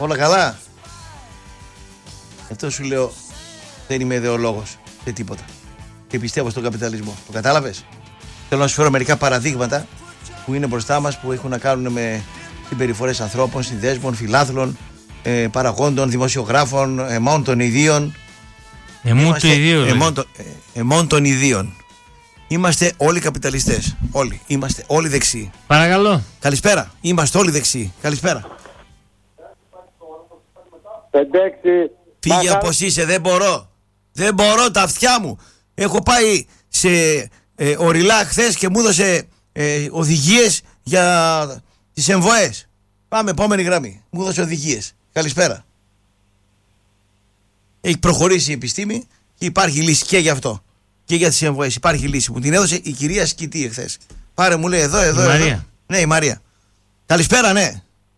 Όλα καλά. Αυτό σου λέω, δεν είμαι ιδεολόγος σε τίποτα. Και πιστεύω στον καπιταλισμό. Το κατάλαβες? Θέλω να σου φέρω μερικά παραδείγματα που είναι μπροστά μας, που έχουν να κάνουν με συμπεριφορές ανθρώπων, συνδέσμων, φιλάθλων, παραγόντων, δημοσιογράφων, εμών των ιδίων. Εμών των ιδίων. Είμαστε όλοι καπιταλιστές. Όλοι. Είμαστε όλοι δεξιοί. Παρακαλώ. Καλησπέρα. Είμαστε όλοι δεξιοί. Καλησπέρα. 5-6. Φύγε όπως είσαι. Δεν μπορώ. Δεν μπορώ τα αυτιά μου. Έχω πάει σε οριλά χθες και μου έδωσε οδηγίες για τις εμβοές. Πάμε, επόμενη γραμμή. Μου έδωσε οδηγίες. Καλησπέρα. Έχει προχωρήσει η επιστήμη και υπάρχει λύση και γι' αυτό. Και για τις εμβοές υπάρχει λύση. Μου την έδωσε η κυρία Σκητή εχθές. Πάρε, μου λέει εδώ. Μαρία. Ναι, η Μαρία. Καλησπέρα, ναι.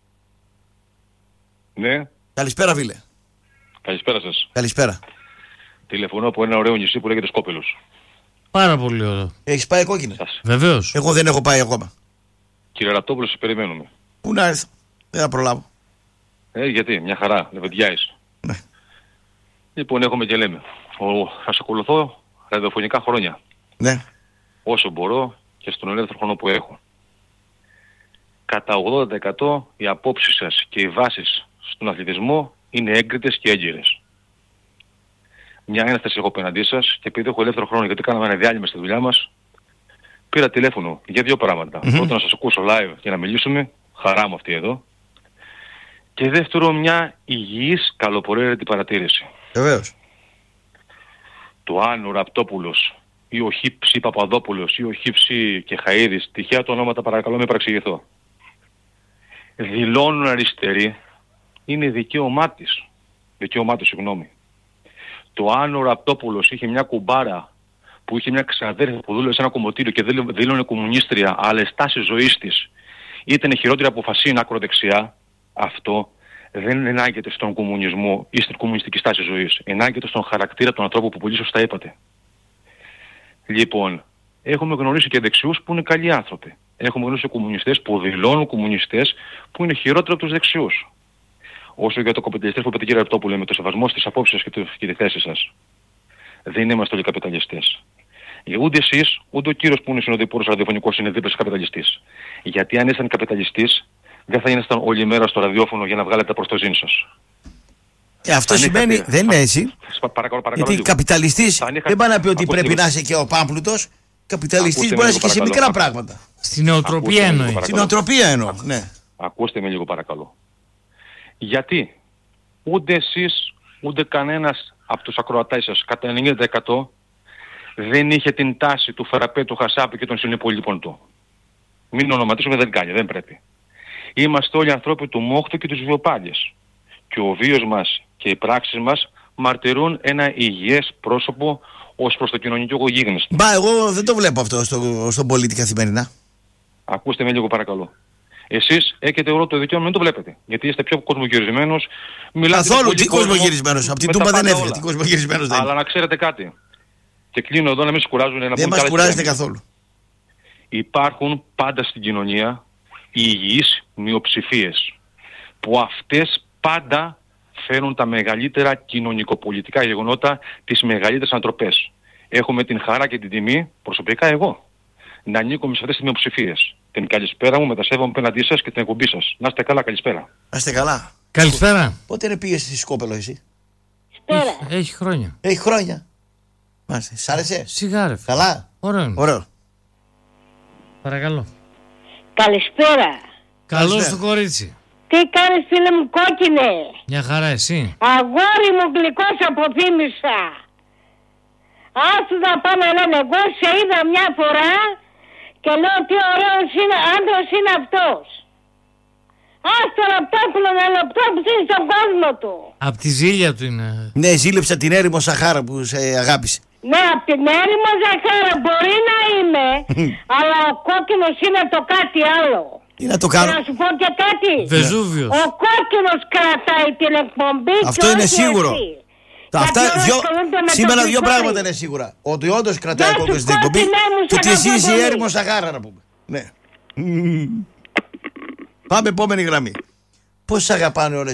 Ναι. Καλησπέρα, φίλε. Καλησπέρα σας. Καλησπέρα. Τηλεφωνώ από ένα ωραίο νησί που λέγεται Σκόπελος. Πάρα πολύ ωραίο. Έχεις πάει κόκκινα? Βεβαίως. Εγώ δεν έχω πάει ακόμα. Κύριε Ραπτόπουλο, σε περιμένουμε. Πού να έρθω? Δεν θα προλάβω. Γιατί, μια χαρά, λεβεντιάεις. Ναι. Λοιπόν, έχουμε και λέμε. Θα σε ακολουθώ ραδιοφωνικά χρόνια. Ναι. Όσο μπορώ και στον ελεύθερο χρόνο που έχω. Κατά 80% οι απόψεις σας και οι βάσεις στον αθλητισμό είναι έγκριτες και έγκυρες. Μια ένσταση έχω απέναντί σας και επειδή έχω ελεύθερο χρόνο, γιατί κάναμε ένα διάλειμμα στη δουλειά μας, πήρα τηλέφωνο για δύο πράγματα. Πρώτον, να σας ακούσω live και να μιλήσουμε, χαρά μου αυτή εδώ. Και δεύτερο, μια υγιής καλοπροαίρετη παρατήρηση. Βεβαίως. Το αν ο Ραπτόπουλος ή ο Χίψη Παπαδόπουλος ή ο Χίψη και Χαΐδης, τυχαία τα ονόματα παρακαλώ με παραξηγηθώ, δηλώνουν αριστεροί, είναι δικαίωμά της. Δικαίωμά του, συγγνώμη. Το αν ο Ραπτόπουλος είχε μια κουμπάρα που είχε μια ξαδέρφη που δούλευε σε ένα κομμωτήριο και δήλωνε κομμουνίστρια, αλλά η στάση ζωής της ήταν χειρότερη από Φασίν ακροδεξιά, αυτό δεν ενάγεται στον κομμουνισμό ή στην κομμουνιστική στάση ζωής. Ενάγεται στον χαρακτήρα του ανθρώπου που πολύ σωστά είπατε. Λοιπόν, έχουμε γνωρίσει και δεξιούς που είναι καλοί άνθρωποι. Έχουμε γνωρίσει κομμουνιστές που δηλώνουν κομμουνιστές που είναι χειρότεροι από τους δεξιούς. Όσο για το καπιταλιστές που είπατε κύριε Ραπτόπουλε, με το σεβασμό στις απόψεις και τη θέση σας, δεν είμαστε όλοι καπιταλιστές. Ούτε εσείς, ούτε ο κύριος που είναι συνοδοιπόρος ραδιοφωνικός είναι δίπλα καπιταλιστής. Γιατί αν ήσταν καπιταλιστής, δεν θα ήσταν όλη μέρα στο ραδιόφωνο για να βγάλετε προς το ζήν σας. Αυτό σημαίνει, δεν είναι έτσι. Παρακαλώ, γιατί καπιταλιστής δεν πάει να πει ότι πρέπει να είσαι και ο πάμπλουτος. Καπιταλιστής μπορεί να είσαι και σε μικρά πράγματα. Στην νοοτροπία εννοεί. Στην νοοτροπία εννοώ, ναι. Ακούστε με λίγο παρακαλώ. Γιατί ούτε εσείς ούτε κανένας από τους ακροατές σας κατά 90% δεν είχε την τάση του Φεραπέ, του Χασάπη και των συνυπολείπων του. Μην ονοματίσουμε, δεν κάνει, δεν πρέπει. Είμαστε όλοι ανθρώποι του μόχθου και τους βιοπάλιες. Και ο βίος μας και οι πράξεις μας μαρτυρούν ένα υγιές πρόσωπο ως προς το κοινωνικό γίγνεσθε. Μπα, εγώ δεν το βλέπω αυτό στον πολίτη καθημερινά. Ακούστε με λίγο παρακαλώ. Εσείς έχετε όλο το δικαίωμα να μην το βλέπετε. Γιατί είστε πιο κοσμογυρισμένος. Καθόλου τι κοσμογυρισμένος. Από την Τούμπα δεν έφυγε. Τι κοσμογυρισμένος δεν είναι. Αλλά να ξέρετε κάτι. Και κλείνω εδώ να μην σκουράζουν. Δεν μας κουράζετε καθόλου. Υπάρχουν πάντα στην κοινωνία υγιείς μειοψηφίες. Που αυτές πάντα φέρουν τα μεγαλύτερα κοινωνικοπολιτικά γεγονότα, τις μεγαλύτερες ανατροπές. Έχουμε την χαρά και την τιμή, προσωπικά εγώ, να ανήκω σε αυτές τις μειοψηφίες. Την καλησπέρα μου μετασέβομαι απέναντί σας και την εκπομπή σας. Να είστε καλά, καλησπέρα. Να είστε καλά. Καλησπέρα. Πότε είναι πήγες στη Σκόπελο εσύ? Έχει χρόνια. Έχει χρόνια. Μάλιστα. Σ' άρεσε? Σιγάρε. Καλά. Ωραίο. Παρακαλώ. Καλησπέρα. Καλώς το κορίτσι. Τι κάνεις φίλε μου κόκκινε? Μια χαρά εσύ. Αγόρι μου γλυκός αποθύμησα. Άσου να πάμε λένε, εγώ σε είδα μια φορά και λέω τι ωραίος είναι, άντρας είναι αυτός. Άστο Ραπτόπουλο να λεπτόψει στον κόσμο του. Απ' τη ζήλια του είναι. Ναι, ζήλεψα την έρημο Σαχάρα που σε αγάπησε. Ναι, απ' την έρημο Σαχάρα μπορεί να είμαι, αλλά ο κόκκινος είναι το κάτι άλλο. Τι να το κάνω? Και να σου πω και κάτι. Βεζούβιος. Ο κόκκινος κρατάει την εκπομπή. Αυτό είναι σίγουρο. Σήμερα δύο πράγματα είναι σίγουρα. Ότι όντως κρατάει ο κόκκινος την εκπομπή και ότι εσύ είσαι η έρημο Σαχάρα να πούμε. Ναι. Πάμε επόμενη γραμμή. Πώς αγαπάνε όλες